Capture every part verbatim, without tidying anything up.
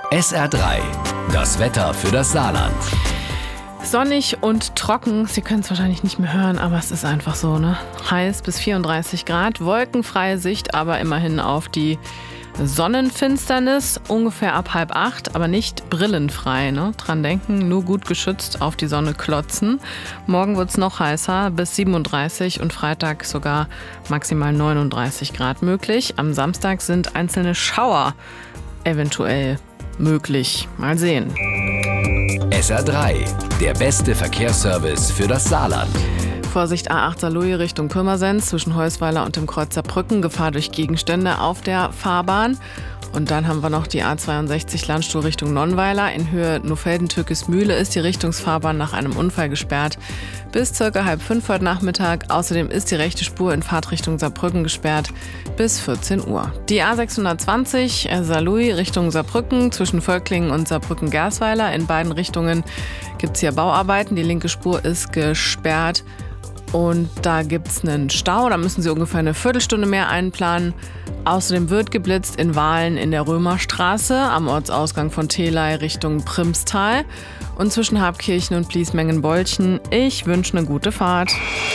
S R drei, das Wetter für das Saarland. Sonnig und trocken, Sie können es wahrscheinlich nicht mehr hören, aber es ist einfach so, ne? Heiß bis vierunddreißig Grad, wolkenfreie Sicht, aber immerhin auf die Sonnenfinsternis, ungefähr ab halb acht, aber nicht brillenfrei, ne? Dran denken, nur gut geschützt auf die Sonne klotzen. Morgen wird es noch heißer, bis siebenunddreißig und Freitag sogar maximal neununddreißig Grad möglich. Am Samstag sind einzelne Schauer eventuell möglich. Mal sehen. S R drei, der beste Verkehrsservice für das Saarland. Vorsicht A acht Saarlouis Richtung Pirmasens zwischen Heusweiler und dem Kreuz Saarbrücken. Gefahr durch Gegenstände auf der Fahrbahn. Und dann haben wir noch die A zweiundsechzig Landstuhl Richtung Nonnweiler. In Höhe Nofelden-Türkismühle ist die Richtungsfahrbahn nach einem Unfall gesperrt. Bis circa halb fünf heute Nachmittag. Außerdem ist die rechte Spur in Fahrtrichtung Saarbrücken gesperrt bis vierzehn Uhr. Die A sechshundertzwanzig Saarlouis Richtung Saarbrücken zwischen Völklingen und Saarbrücken-Gersweiler. In beiden Richtungen gibt es hier Bauarbeiten. Die linke Spur ist gesperrt. Und da gibt es einen Stau, da müssen Sie ungefähr eine Viertelstunde mehr einplanen. Außerdem wird geblitzt in Wahlen in der Römerstraße am Ortsausgang von Theley Richtung Primstal und zwischen Habkirchen und Bliesmengen-Bolchen. Ich wünsche eine gute Fahrt.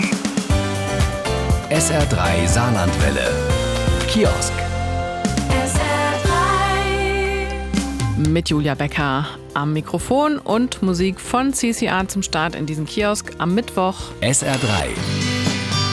S R drei Saarlandwelle. Kiosk. S R drei. Mit Julia Becker am Mikrofon und Musik von C C A zum Start in diesem Kiosk am Mittwoch. S R drei.